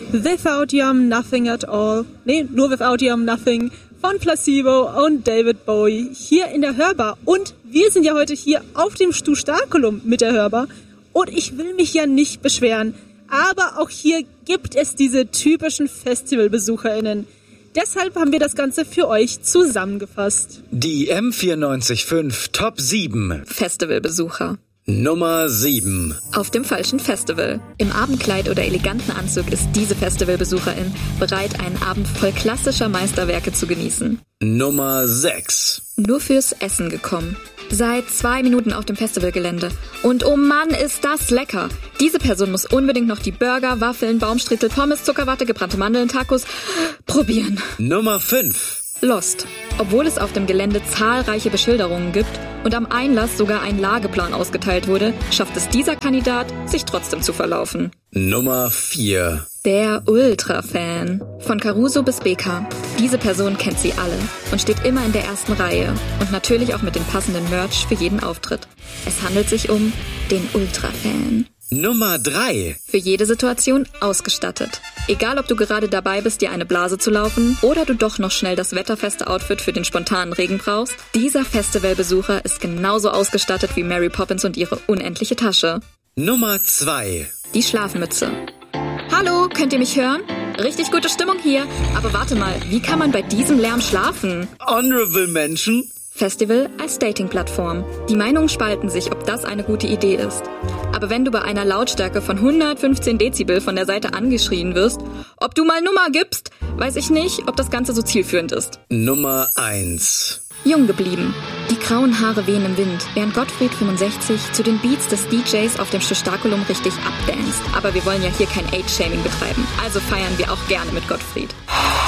Without You I'm Nothing at All. Nee, nur Without You I'm Nothing von Placebo und David Bowie hier in der Hörbar. Und wir sind ja heute hier auf dem Stu Starkulum mit der Hörbar. Und ich will mich ja nicht beschweren, aber auch hier gibt es diese typischen FestivalbesucherInnen. Deshalb haben wir das Ganze für euch zusammengefasst. Die M94.5 Top 7 Festivalbesucher. Nummer 7. Auf dem falschen Festival. Im Abendkleid oder eleganten Anzug ist diese Festivalbesucherin bereit, einen Abend voll klassischer Meisterwerke zu genießen. Nummer 6. Nur fürs Essen gekommen. Seit 2 Minuten auf dem Festivalgelände. Und oh Mann, ist das lecker. Diese Person muss unbedingt noch die Burger, Waffeln, Baumstrittel, Pommes, Zuckerwatte, gebrannte Mandeln, Tacos probieren. Nummer 5. Lost. Obwohl es auf dem Gelände zahlreiche Beschilderungen gibt und am Einlass sogar ein Lageplan ausgeteilt wurde, schafft es dieser Kandidat, sich trotzdem zu verlaufen. Nummer 4. Der Ultra-Fan. Von Caruso bis BK. Diese Person kennt sie alle und steht immer in der ersten Reihe und natürlich auch mit dem passenden Merch für jeden Auftritt. Es handelt sich um den Ultra-Fan. Nummer 3. Für jede Situation ausgestattet. Egal, ob du gerade dabei bist, dir eine Blase zu laufen oder du doch noch schnell das wetterfeste Outfit für den spontanen Regen brauchst, dieser Festivalbesucher ist genauso ausgestattet wie Mary Poppins und ihre unendliche Tasche. Nummer 2. Die Schlafmütze. Hallo, könnt ihr mich hören? Richtig gute Stimmung hier. Aber warte mal, wie kann man bei diesem Lärm schlafen? Honorable Mention. Festival als Dating-Plattform. Die Meinungen spalten sich, ob das eine gute Idee ist. Aber wenn du bei einer Lautstärke von 115 Dezibel von der Seite angeschrien wirst, ob du mal Nummer gibst, weiß ich nicht, ob das Ganze so zielführend ist. Nummer 1. Jung geblieben. Die grauen Haare wehen im Wind, während Gottfried 65 zu den Beats des DJs auf dem Starkulum richtig abdanced. Aber wir wollen ja hier kein Age-Shaming betreiben, also feiern wir auch gerne mit Gottfried.